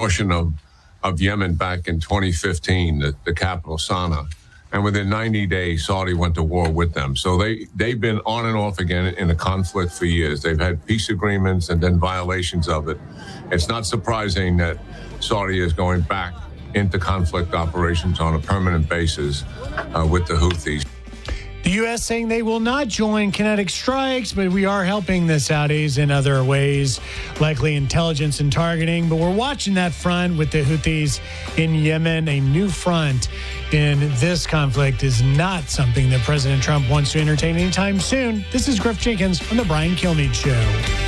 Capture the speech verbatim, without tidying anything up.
portion of, of Yemen back in twenty fifteen, the, the capital, Sana'a. And within ninety days, Saudi went to war with them. So they, they've been on and off again in a conflict for years. They've had peace agreements and then violations of it. It's not surprising that Saudi is going back into conflict operations on a permanent basis uh, with the Houthis. The U S saying they will not join kinetic strikes, but we are helping the Saudis in other ways, likely intelligence and targeting. But we're watching that front with the Houthis in Yemen. A new front in this conflict is not something that President Trump wants to entertain anytime soon. This is Griff Jenkins on The Brian Kilmeade Show.